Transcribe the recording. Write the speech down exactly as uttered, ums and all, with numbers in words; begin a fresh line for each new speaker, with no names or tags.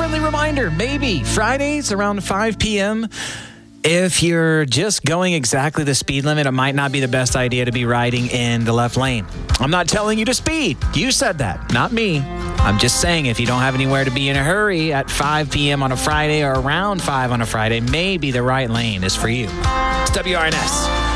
friendly reminder, maybe Fridays around five p.m., if you're just going exactly the speed limit, it might not be the best idea to be riding in the left lane. I'm not telling you to speed. You said that, not me. I'm just saying if you don't have anywhere to be in a hurry at five p.m. on a Friday or around five on a Friday, maybe the right lane is for you. It's W R N S.